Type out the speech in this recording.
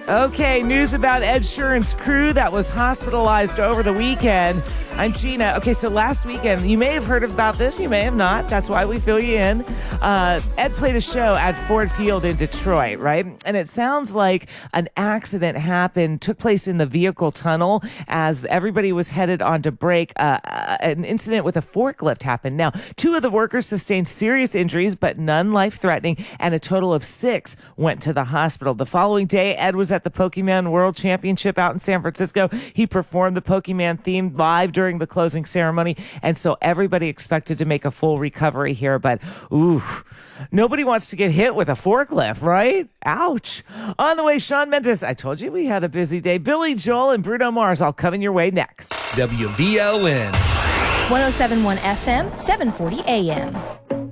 Okay, news about Ed Sheeran's crew that was hospitalized over the weekend. I'm Gina. Okay, so last weekend, you may have heard about this, you may have not. That's why we fill you in. Ed played a show at Ford Field in Detroit, right? And it sounds like an accident took place in the vehicle tunnel as everybody was headed on to break. An incident with a forklift happened. Now, 2 of the workers sustained serious injuries, but none life-threatening, and a total of 6 went to the hospital. The following day, Ed was at the Pokemon World Championship out in San Francisco. He performed the Pokemon theme live during the closing ceremony, and so everybody expected to make a full recovery here, but nobody wants to get hit with a forklift, right? Ouch. On the way, Shawn Mendes. I told you we had a busy day. Billy Joel and Bruno Mars all coming your way next. WVLN 107.1 FM, 740 AM.